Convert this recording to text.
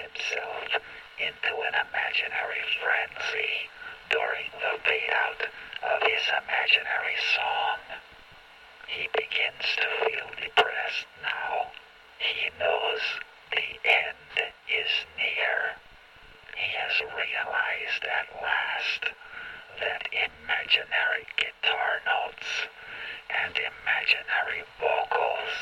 himself into an imaginary frenzy during the fade-out of his imaginary song. He begins to feel depressed now. He knows the end is near. He has realized at last that imaginary guitar notes and imaginary vocals